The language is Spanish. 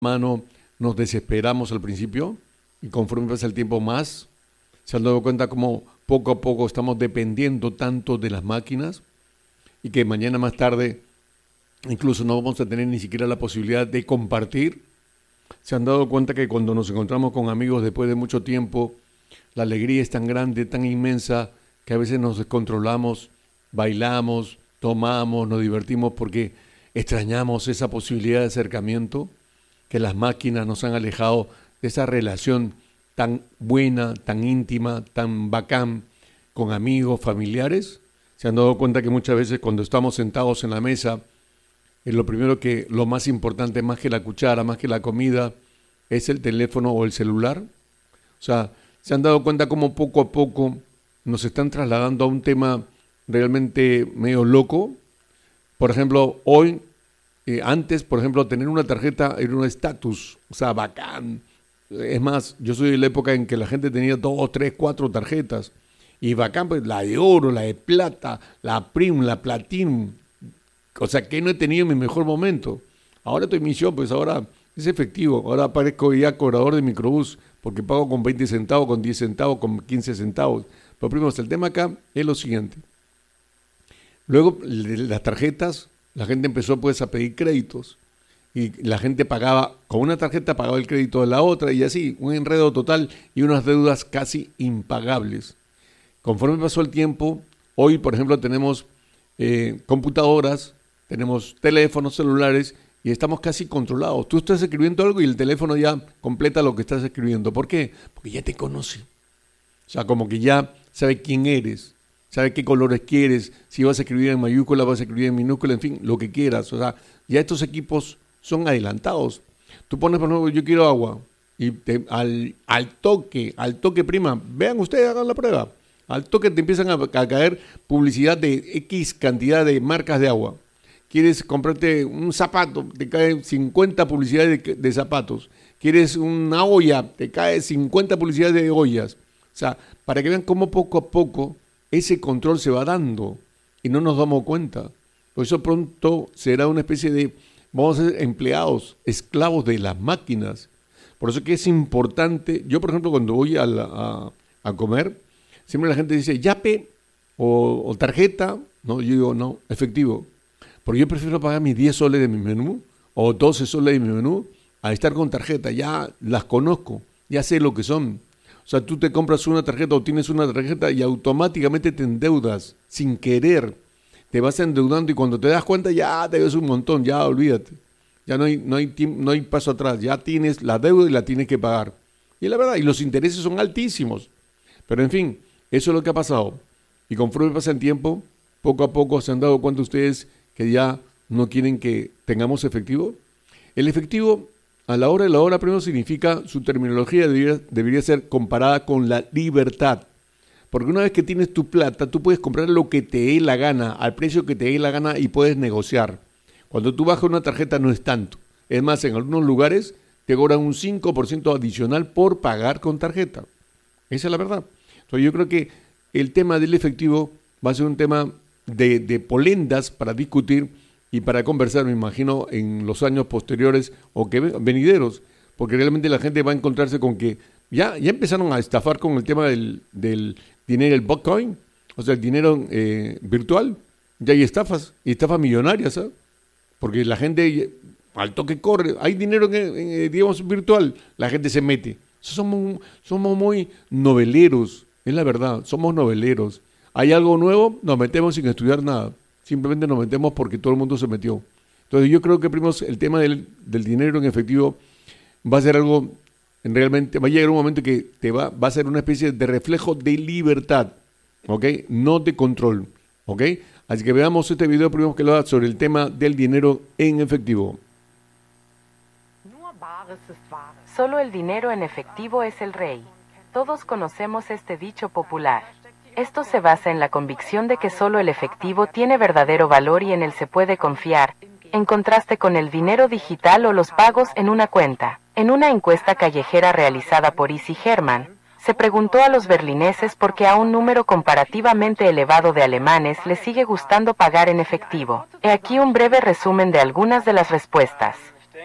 mano, nos desesperamos al principio y conforme pasa el tiempo más, se han dado cuenta cómo poco a poco estamos dependiendo tanto de las máquinas y que mañana más tarde incluso no vamos a tener ni siquiera la posibilidad de compartir. Se han dado cuenta que cuando nos encontramos con amigos después de mucho tiempo, la alegría es tan grande, tan inmensa, que a veces nos descontrolamos, bailamos, tomamos, nos divertimos porque extrañamos esa posibilidad de acercamiento, que las máquinas nos han alejado de esa relación tan buena, tan íntima, tan bacán con amigos, familiares. Se han dado cuenta que muchas veces cuando estamos sentados en la mesa, lo más importante, más que la cuchara, más que la comida, es el teléfono o el celular. O sea, se han dado cuenta cómo poco a poco nos están trasladando a un tema realmente medio loco. Por ejemplo, antes, por ejemplo, tener una tarjeta era un estatus, o sea, bacán. Es más, yo soy de la época en que la gente tenía 2, 3, 4 tarjetas. Y bacán, pues la de oro, la de plata, la Prim, la Platinum. O sea, que no he tenido mi mejor momento. Ahora estoy en misión, pues ahora es efectivo. Ahora aparezco ya cobrador de microbús, porque pago con 20 centavos, con 10 centavos, con 15 centavos. Pero primero, el tema acá es lo siguiente. Luego, las tarjetas, la gente empezó pues a pedir créditos. Y la gente pagaba, con una tarjeta pagaba el crédito de la otra, y así, un enredo total y unas deudas casi impagables. Conforme pasó el tiempo, hoy, por ejemplo, tenemos computadoras, tenemos teléfonos celulares y estamos casi controlados. Tú estás escribiendo algo y el teléfono ya completa lo que estás escribiendo. ¿Por qué? Porque ya te conoce. O sea, como que ya sabe quién eres, sabe qué colores quieres, si vas a escribir en mayúscula, vas a escribir en minúscula, en fin, lo que quieras. O sea, ya estos equipos son adelantados. Tú pones, por ejemplo, yo quiero agua y al toque, prima, vean ustedes, hagan la prueba. Al toque te empiezan a caer publicidad de X cantidad de marcas de agua. Quieres comprarte un zapato, te caen 50 publicidades de zapatos. Quieres una olla, te cae 50 publicidades de ollas. O sea, para que vean cómo poco a poco ese control se va dando y no nos damos cuenta. Por eso pronto será una especie de, vamos a ser empleados, esclavos de las máquinas. Por eso que es importante, yo por ejemplo cuando voy a comer, siempre la gente dice yape o tarjeta, no, yo digo no, efectivo. Porque yo prefiero pagar mis 10 soles de mi menú o 12 soles de mi menú a estar con tarjeta. Ya las conozco, ya sé lo que son. O sea, tú te compras una tarjeta o tienes una tarjeta y automáticamente te endeudas sin querer. Te vas endeudando y cuando te das cuenta ya te ves un montón, ya olvídate. Ya no hay paso atrás, ya tienes la deuda y la tienes que pagar. Y la verdad, y los intereses son altísimos. Pero en fin, eso es lo que ha pasado. Y conforme pasa el tiempo, poco a poco se han dado cuenta ustedes que ya no quieren que tengamos efectivo. El efectivo, a la hora de la hora, primero significa, su terminología debería ser comparada con la libertad. Porque una vez que tienes tu plata, tú puedes comprar lo que te dé la gana, al precio que te dé la gana y puedes negociar. Cuando tú bajas una tarjeta no es tanto. Es más, en algunos lugares te cobran un 5% adicional por pagar con tarjeta. Esa es la verdad. Entonces yo creo que el tema del efectivo va a ser un tema de polendas para discutir y para conversar, me imagino, en los años posteriores o que venideros, porque realmente la gente va a encontrarse con que ya empezaron a estafar con el tema del dinero, el Bitcoin, o sea, el dinero virtual. Ya hay estafas millonarias, ¿sabes? Porque la gente al toque corre, hay dinero digamos, virtual, la gente se mete. Somos muy noveleros, es la verdad, somos noveleros. Hay algo nuevo, nos metemos sin estudiar nada. Simplemente nos metemos porque todo el mundo se metió. Entonces yo creo que, primos, el tema del dinero en efectivo va a ser algo, realmente, va a llegar un momento que va a ser una especie de reflejo de libertad, ¿ok? No de control, ¿ok? Así que veamos este video, primero que lo haga, sobre el tema del dinero en efectivo. Solo el dinero en efectivo es el rey. Todos conocemos este dicho popular. Esto se basa en la convicción de que solo el efectivo tiene verdadero valor y en él se puede confiar, en contraste con el dinero digital o los pagos en una cuenta. En una encuesta callejera realizada por Easy Herman, se preguntó a los berlineses por qué a un número comparativamente elevado de alemanes les sigue gustando pagar en efectivo. He aquí un breve resumen de algunas de las respuestas.